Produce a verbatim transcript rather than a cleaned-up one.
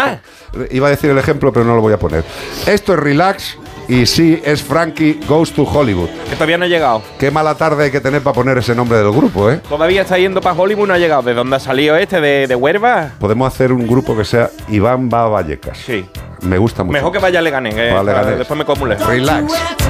Ah. Iba a decir el ejemplo, pero no lo voy a poner. Esto es Relax y sí es Frankie Goes to Hollywood. Que todavía no ha llegado. Qué mala tarde hay que tener para poner ese nombre del grupo, ¿eh? Todavía está yendo para Hollywood, no ha llegado. ¿De dónde ha salido este? ¿De, de Huerva? Podemos hacer un grupo que sea Iván va a Vallecas. Sí. Me gusta mucho. Mejor que vaya a Leganés, que Va a Leganés. después me como un lejos. Relax.